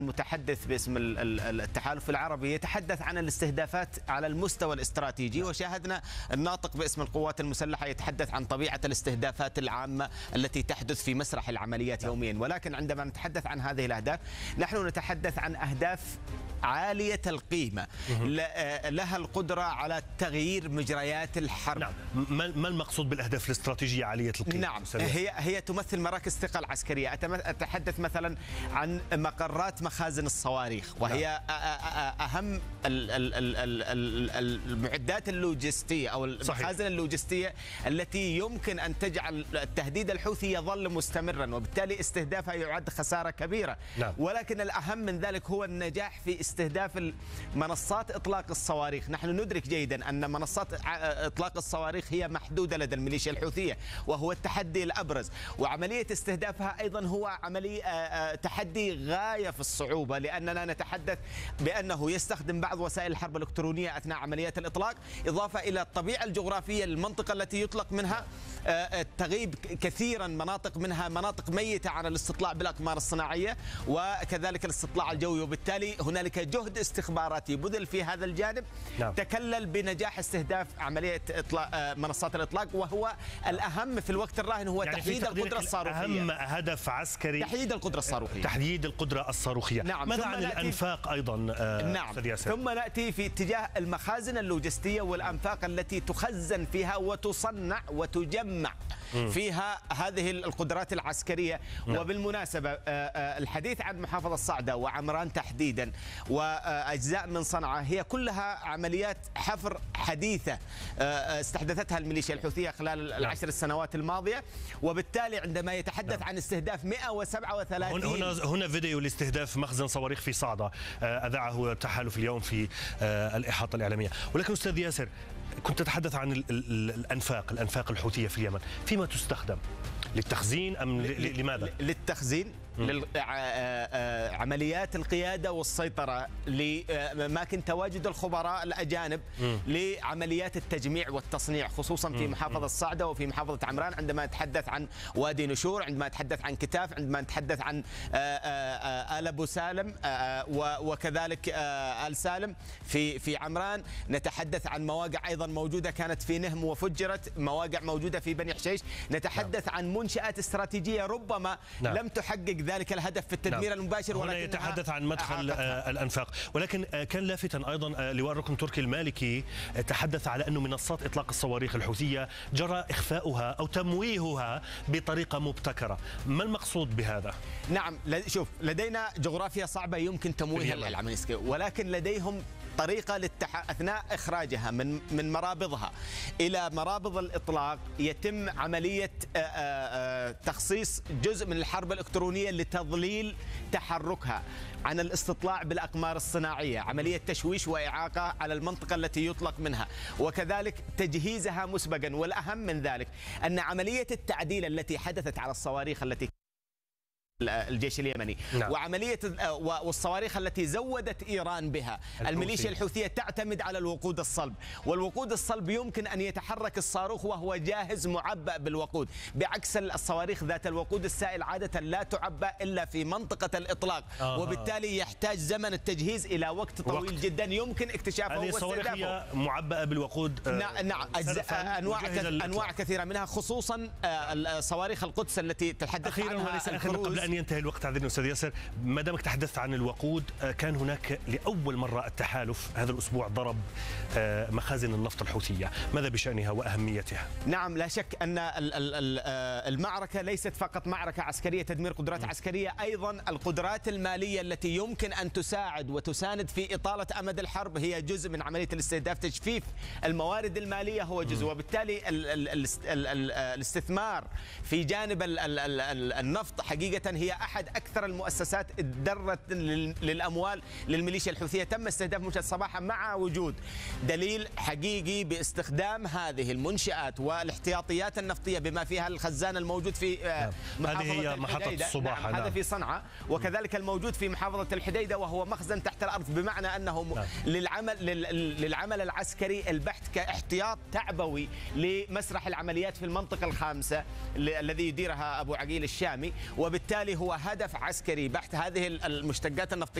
المتحدث باسم التحالف العربي يتحدث عن الاستهدافات على المستوى الاستراتيجي، وشاهدنا الناطق باسم القوات المسلحة يتحدث عن طبيعة الاستهدافات العامة التي تحدث في مسرح العمليات يوميا. ولكن عندما نتحدث عن هذه الأهداف نحن نتحدث عن أهداف عالية القيمة لها القدرة على تغيير مجريات الحرب. نعم. ما المقصود بالأهداف الاستراتيجية عالية القيمة؟ نعم، هي تمثل مراكز ثقل عسكرية. أتحدث مثلا عن مقرات مخازن الصواريخ، وهي أهم المعدات اللوجستية أو المخازن اللوجستية التي يمكن أن تجعل التهديد الحوثي يظل مستمرا، وبالتالي استهدافها يعد خسارة كبيرة. نعم. ولكن الأهم من ذلك هو النجاح في استهداف منصات إطلاق الصواريخ. نحن ندرك جيدا أن منصات إطلاق الصواريخ هي محدودة لدى الميليشيا الحوثية، وهو التحدي الأبرز، وعملية استهدافها أيضا هو عملية تحدي غاية في الصعوبة، لأننا نتحدث بأنه يستخدم بعض وسائل الحرب الإلكترونية أثناء عمليات الإطلاق، إضافة إلى الطبيعة الجغرافية للمنطقة التي يطلق منها، تغيب كثيرا مناطق منها مناطق ميتة عن الاستطلاع بالأقمار الصناعية وكذلك الاستطلاع الجوي، وبالتالي هنالك جهد استخباراتي بذل في هذا الجانب. نعم. تكلل بنجاح استهداف عملية منصات الإطلاق، وهو الأهم في الوقت الراهن هو يعني تحديد القدرة الصاروخية. أهم هدف عسكري تحديد القدرة الصاروخية. تحديد القدرة الصاروخية. نعم. ماذا عن الأنفاق أيضا؟ نعم. ثم نأتي في اتجاه المخازن اللوجستية والأنفاق التي تخزن فيها وتصنع وتجمع فيها هذه القدرات العسكرية. نعم. وبالمناسبة الحديث عن محافظة صعدة وعمران تحديدا وأجزاء من صنعاء هي كلها عمليات حفر حديثة استحدثتها الميليشيا الحوثية خلال العشر السنوات الماضية، وبالتالي عندما يتحدث عن استهداف 137 هنا فيديو لاستهداف مخزن صواريخ في صعدة أذاعه التحالف اليوم في الإحاطة الإعلامية. ولكن أستاذ ياسر، كنت تتحدث عن الأنفاق الحوثية في اليمن، فيما تستخدم؟ للتخزين أم لماذا؟ للتخزين، عمليات القيادة والسيطرة، لأماكن تواجد الخبراء الأجانب، لعمليات التجميع والتصنيع خصوصا في محافظة صعدة وفي محافظة عمران. عندما نتحدث عن وادي نشور، عندما نتحدث عن كتاف، عندما نتحدث عن آل أبو سالم وكذلك آل سالم في عمران، نتحدث عن مواقع أيضا موجودة كانت في نهم وفجرت، مواقع موجودة في بني حشيش. نتحدث عن منشآت استراتيجية ربما لم تحقق ذلك الهدف في التدمير المباشر، ولكن يتحدث عن مدخل الأنفاق. ولكن كان لافتا أيضا لواء الركن تركي المالكي تحدث على أن منصات إطلاق الصواريخ الحوثية جرى إخفاؤها أو تمويهها بطريقة مبتكرة. ما المقصود بهذا؟ نعم، شوف، لدينا جغرافيا صعبة يمكن تمويه العملية، ولكن لديهم طريقة أثناء إخراجها من مرابضها إلى مرابض الإطلاق يتم عملية تخصيص جزء من الحرب الإلكترونية لتضليل تحركها عن الاستطلاع بالأقمار الصناعية، عملية تشويش وإعاقة على المنطقة التي يطلق منها، وكذلك تجهيزها مسبقا. والأهم من ذلك أن عملية التعديل التي حدثت على الصواريخ التي الجيش اليمني، نعم، وعملية والصواريخ التي زودت إيران بها، الميليشيا الحوثية تعتمد على الوقود الصلب، والوقود الصلب يمكن أن يتحرك الصاروخ وهو جاهز معبأ بالوقود، بعكس الصواريخ ذات الوقود السائل عادة لا تعبأ إلا في منطقة الإطلاق، وبالتالي يحتاج زمن التجهيز إلى وقت طويل جدا يمكن اكتشافه واستهدافه. هذه الصواريخ هي معبأة بالوقود. نعم، أنواع كثيرة منها، خصوصا صواريخ القدس التي تحدث عنها قبل أن ينتهي الوقت. عذرني أستاذ ياسر، ما دامك تحدثت عن الوقود، كان هناك لأول مرة التحالف هذا الأسبوع ضرب مخازن النفط الحوثية، ماذا بشأنها وأهميتها؟ نعم، لا شك أن المعركة ليست فقط معركة عسكرية تدمير قدرات عسكرية، أيضا القدرات المالية التي يمكن أن تساعد وتساند في إطالة أمد الحرب هي جزء من عملية الاستهداف. تجفيف الموارد المالية هو جزء، وبالتالي الاستثمار في جانب النفط حقيقة هي أحد أكثر المؤسسات ادرت للأموال للميليشيا الحوثية. تم استهداف منشأة صباحا مع وجود دليل حقيقي باستخدام هذه المنشآت والاحتياطيات النفطية بما فيها الخزان الموجود في هذه هي محطة الصباحة. هذا في صنعاء، وكذلك الموجود في محافظة الحديدة وهو مخزن تحت الأرض، بمعنى أنه للعمل العسكري البحت كاحتياط تعبوي لمسرح العمليات في المنطقة الخامسة الذي يديرها أبو عقيل الشامي. وبالتالي وبالتالي هو هدف عسكري بحت. هذه المشتقات النفطية